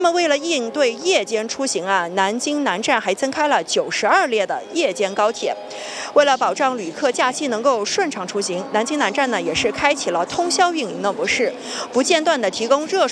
那么，为了应对夜间出行啊，南京南站还增开了92列的夜间高铁。为了保障旅客假期能够顺畅出行，南京南站呢也是开启了通宵运营的模式，不间断的提供热